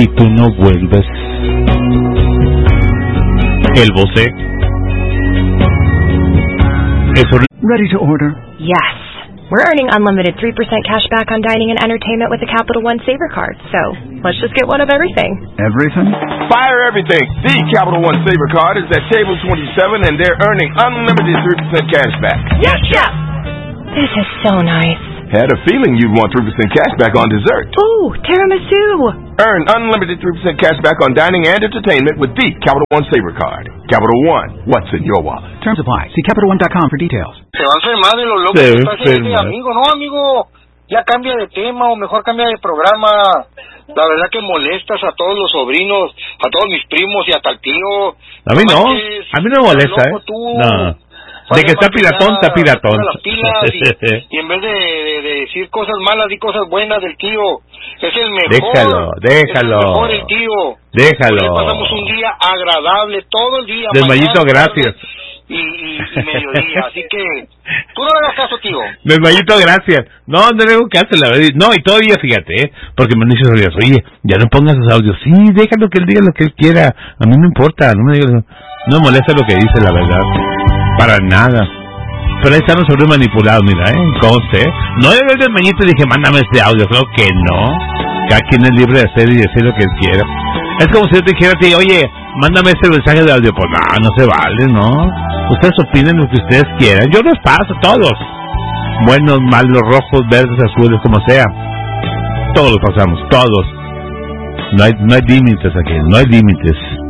si tú no vuelves. El Bosé. Ready to order? Yes. We're earning unlimited 3% cash back on dining and entertainment with the Capital One Saver Card. So, let's just get one of everything. Everything? Fire everything. The Capital One Saver Card is at table 27 and they're earning unlimited 3% cash back. Yes, Chef! This is so nice. Had a feeling you'd want 3% cash back on dessert. Ooh, tiramisu! Earn unlimited 3% cash back on dining and entertainment with the Capital One Saver Card. Capital One, what's in your wallet? Terms apply. See CapitalOne.com for details. Se va a enfermar de lo loco que está ese amigo. No, amigo, ya cambia de tema o mejor cambia de programa. La verdad que molestas a todos los sobrinos, a todos mis primos y hasta al tío. A mí no, a mí no me molesta, loco, tú. No. De que está piratón, está piratón. Las pilas y en vez de decir cosas malas, di cosas buenas del tío. Es el mejor. Déjalo. Es el mejor el tío. Déjalo. Pasamos un día agradable todo el día. Desmayito, gracias. Y mediodía. Así que tú no le hagas caso, tío. Desmayito, gracias. No le hago caso, la verdad. No, y todavía fíjate, porque me han dicho, oye, ya no pongas esos audios. Sí, déjalo que él diga lo que él quiera. A mí no importa, no me digas. No me molesta lo que dice, la verdad. Para nada. Pero ahí están los hombres manipulados, mira, conste. No le doy el mañito y dije, mándame este audio. Creo que no. Cada quien es libre de hacer y decir lo que él quiera. Es como si yo te dijera a ti, oye, mándame este mensaje de audio. Pues no se vale, ¿no? Ustedes opinen lo que ustedes quieran. Yo los paso, todos. Buenos, malos, rojos, verdes, azules, como sea. Todos los pasamos, todos. No hay límites aquí, no hay límites.